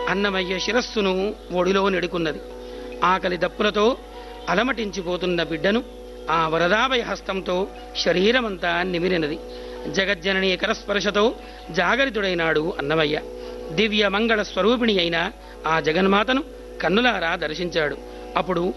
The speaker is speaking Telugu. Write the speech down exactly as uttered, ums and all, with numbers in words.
అన్నమయ్య శిరస్సును ఒడిలో నెడుకున్నది. ఆకలి దప్పులతో అలమటించిపోతున్న బిడ్డను ఆ వరదాభయ హస్తంతో శరీరమంతా నిమిరినది. జగజ్జననీ కరస్పర్శతో జాగరితుడైనాడు అన్నమయ్య. దివ్య మంగళ స్వరూపిణి అయిన ఆ జగన్మాతను కన్నులారా దర్శించాడు. అప్పుడు